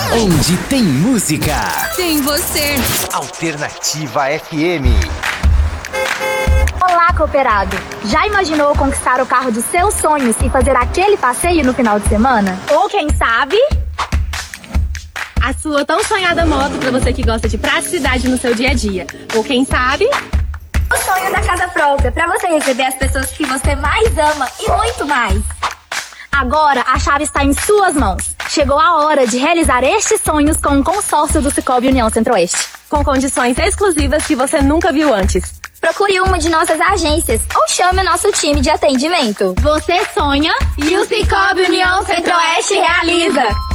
Onde tem música, tem você. Alternativa FM. Olá, cooperado! Já imaginou conquistar o carro dos seus sonhos e fazer aquele passeio no final de semana? Ou quem sabe, a sua tão sonhada moto para você que gosta de praticidade no seu dia a dia. Ou quem sabe, o sonho da casa própria para você receber as pessoas que você mais ama e muito mais. Agora a chave está em suas mãos. Chegou a hora de realizar estes sonhos com o consórcio do Sicoob União Centro-Oeste, com condições exclusivas que você nunca viu antes. Procure uma de nossas agências ou chame o nosso time de atendimento. Você sonha e o Sicoob União Centro-Oeste realiza.